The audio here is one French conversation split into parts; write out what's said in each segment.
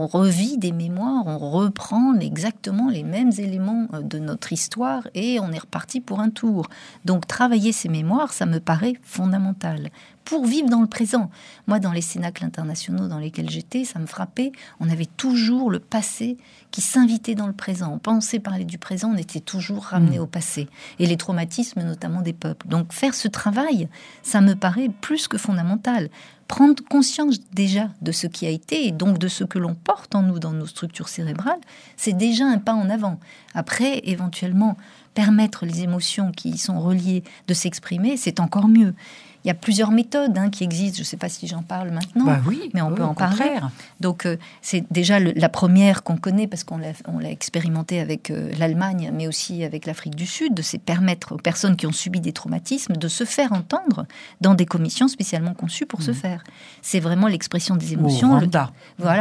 on revit des mémoires, on reprend exactement les mêmes éléments de notre histoire et on est reparti pour un tour. Donc travailler ces mémoires, ça me paraît fondamental pour vivre dans le présent. Moi, dans les cénacles internationaux dans lesquels j'étais, ça me frappait, on avait toujours le passé qui s'invitait dans le présent. On pensait parler du présent, on était toujours ramené au passé. Et les traumatismes, notamment des peuples. Donc faire ce travail, ça me paraît plus que fondamental. Prendre conscience déjà de ce qui a été et donc de ce que l'on porte en nous dans nos structures cérébrales, c'est déjà un pas en avant. Après, éventuellement, permettre les émotions qui y sont reliées de s'exprimer, c'est encore mieux. Il y a plusieurs méthodes qui existent. Je ne sais pas si j'en parle maintenant, mais on peut en parler. Donc, c'est déjà la première qu'on connaît parce qu'on l'a expérimenté avec l'Allemagne, mais aussi avec l'Afrique du Sud. C'est permettre aux personnes qui ont subi des traumatismes de se faire entendre dans des commissions spécialement conçues pour ce faire. C'est vraiment l'expression des émotions. Au Rwanda.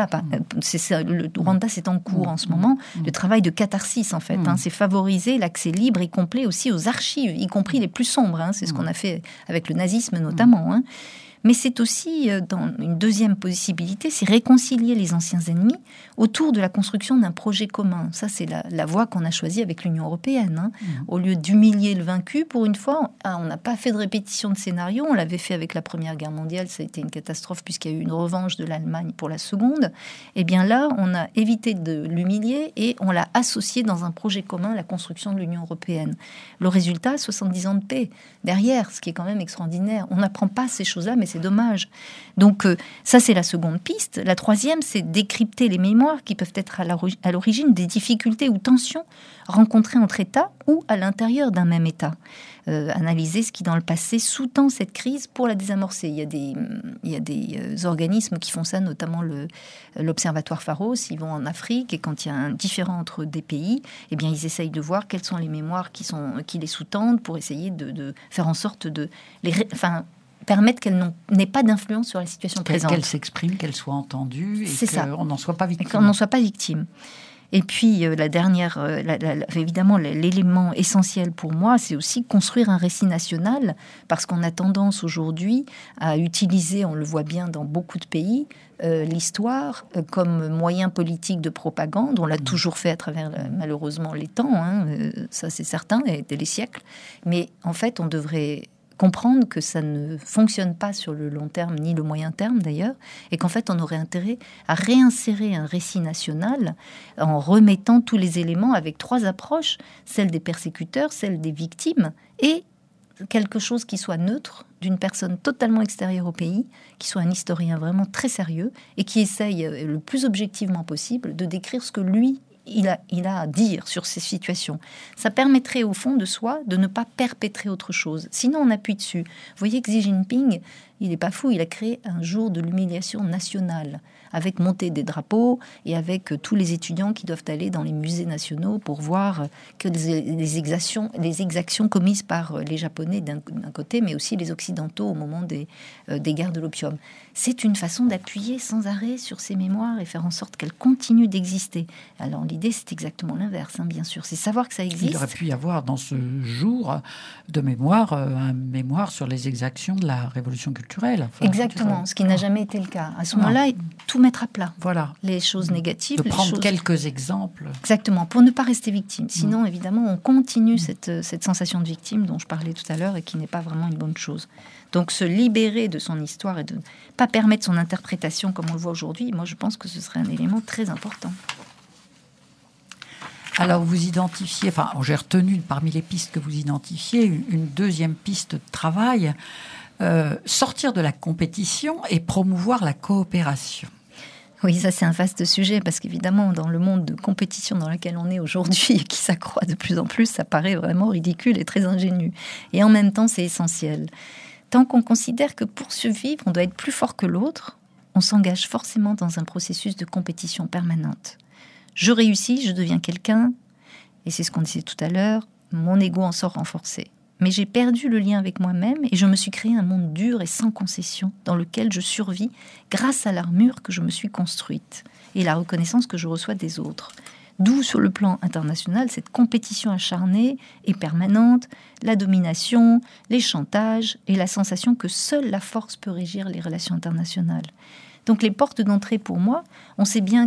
C'est ça. Le Rwanda, c'est en cours en ce moment. Le travail de catharsis, en fait. C'est favoriser l'accès libre et complet aussi aux archives, y compris les plus sombres. C'est ce qu'on a fait avec le nazisme notamment. Mais c'est aussi, dans une deuxième possibilité, c'est réconcilier les anciens ennemis autour de la construction d'un projet commun. Ça, c'est la voie qu'on a choisie avec l'Union européenne. Au lieu d'humilier le vaincu, pour une fois, on n'a pas fait de répétition de scénario. On l'avait fait avec la Première Guerre mondiale. Ça a été une catastrophe puisqu'il y a eu une revanche de l'Allemagne pour la seconde. Et bien là, on a évité de l'humilier et on l'a associé dans un projet commun, la construction de l'Union européenne. Le résultat, 70 ans de paix derrière, ce qui est quand même extraordinaire. On n'apprend pas ces choses-là, mais c'est dommage. Donc ça, c'est la seconde piste. La troisième, c'est décrypter les mémoires qui peuvent être à l'origine des difficultés ou tensions rencontrées entre États ou à l'intérieur d'un même État. Analyser ce qui, dans le passé, sous-tend cette crise pour la désamorcer. Il y a des organismes qui font ça, notamment l'Observatoire Pharos. Ils vont en Afrique et quand il y a un différend entre des pays, eh bien, ils essayent de voir quelles sont les mémoires qui les sous-tendent pour essayer de faire en sorte de permettre qu'elles n'aient pas d'influence sur la situation présente. Qu'elles s'expriment, qu'elles soient entendues et qu'on n'en soit pas victime. Et qu'on n'en soit pas victime. Et puis, la dernière, évidemment, l'élément essentiel pour moi, c'est aussi construire un récit national, parce qu'on a tendance aujourd'hui à utiliser, on le voit bien dans beaucoup de pays, l'histoire comme moyen politique de propagande. On l'a toujours fait à travers, malheureusement, les temps, ça c'est certain, et les siècles. Mais en fait, on devrait comprendre que ça ne fonctionne pas sur le long terme, ni le moyen terme d'ailleurs, et qu'en fait on aurait intérêt à réinsérer un récit national en remettant tous les éléments avec trois approches, celle des persécuteurs, celle des victimes, et quelque chose qui soit neutre, d'une personne totalement extérieure au pays, qui soit un historien vraiment très sérieux, et qui essaye le plus objectivement possible de décrire ce que lui, il a à dire sur ces situations. Ça permettrait au fond de soi de ne pas perpétrer autre chose. Sinon, on appuie dessus. Vous voyez que Xi Jinping, il n'est pas fou, il a créé un jour de l'humiliation nationale, avec montée des drapeaux et avec tous les étudiants qui doivent aller dans les musées nationaux pour voir que les exactions commises par les Japonais d'un côté, mais aussi les Occidentaux au moment des guerres de l'opium. C'est une façon d'appuyer sans arrêt sur ces mémoires et faire en sorte qu'elles continuent d'exister. Alors l'idée, c'est exactement l'inverse, bien sûr. C'est savoir que ça existe. Il aurait pu y avoir dans ce jour de mémoire, un mémoire sur les exactions de la Révolution culturelle. Exactement, ce qui n'a jamais été le cas. À ce moment-là, tout mettre à plat. Voilà. Les choses négatives. De prendre quelques exemples. Exactement, pour ne pas rester victime. Sinon, évidemment, on continue cette sensation de victime dont je parlais tout à l'heure et qui n'est pas vraiment une bonne chose. Donc, se libérer de son histoire et de ne pas permettre son interprétation comme on le voit aujourd'hui, moi, je pense que ce serait un élément très important. Alors, vous identifiez, j'ai retenu parmi les pistes que vous identifiez, une deuxième piste de travail, sortir de la compétition et promouvoir la coopération. Oui, ça c'est un vaste sujet, parce qu'évidemment, dans le monde de compétition dans lequel on est aujourd'hui et qui s'accroît de plus en plus, ça paraît vraiment ridicule et très ingénu. Et en même temps, c'est essentiel. Tant qu'on considère que pour survivre, on doit être plus fort que l'autre, on s'engage forcément dans un processus de compétition permanente. Je réussis, je deviens quelqu'un, et c'est ce qu'on disait tout à l'heure, mon ego en sort renforcé. Mais j'ai perdu le lien avec moi-même et je me suis créé un monde dur et sans concession dans lequel je survis grâce à l'armure que je me suis construite et la reconnaissance que je reçois des autres. D'où, sur le plan international, cette compétition acharnée et permanente, la domination, les chantages et la sensation que seule la force peut régir les relations internationales. Donc les portes d'entrée pour moi, on sait bien